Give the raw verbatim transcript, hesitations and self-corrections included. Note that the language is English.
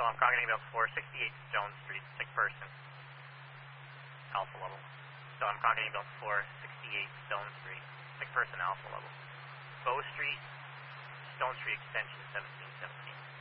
I'm cogniting about four sixty-eight Stone Street, sick person. Alpha level. So I'm cogniting about four sixty-eight Stone Street, sick person alpha level. Bow Street, Stone Street extension seventeen seventeen.